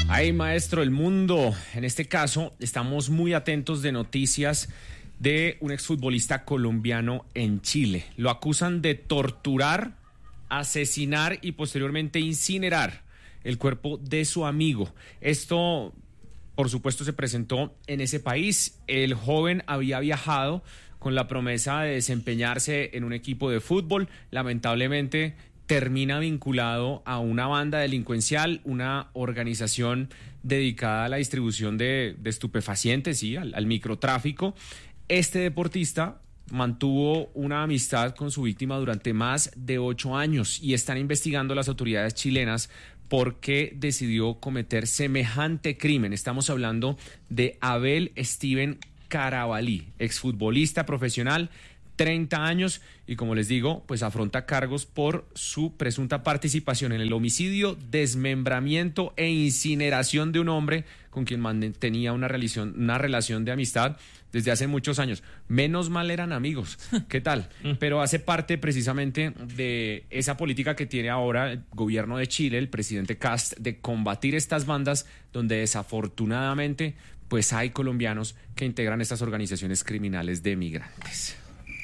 Ay, maestro, el mundo. En este caso, estamos muy atentos de noticias de un exfutbolista colombiano en Chile. Lo acusan de torturar, asesinar y posteriormente incinerar el cuerpo de su amigo. Esto, por supuesto, se presentó en ese país. El joven había viajado con la promesa de desempeñarse en un equipo de fútbol. Lamentablemente, termina vinculado a una banda delincuencial, una organización dedicada a la distribución de estupefacientes, sí, al microtráfico. Este deportista mantuvo una amistad con su víctima durante más de 8 años y están investigando las autoridades chilenas por qué decidió cometer semejante crimen. Estamos hablando de Abel Steven Carabalí, exfutbolista profesional, 30 años, y como les digo, pues afronta cargos por su presunta participación en el homicidio, desmembramiento e incineración de un hombre con quien mantenía una relación de amistad desde hace muchos años. Menos mal eran amigos, ¿qué tal? Pero hace parte precisamente de esa política que tiene ahora el gobierno de Chile, el presidente Kast, de combatir estas bandas donde desafortunadamente pues hay colombianos que integran estas organizaciones criminales de migrantes.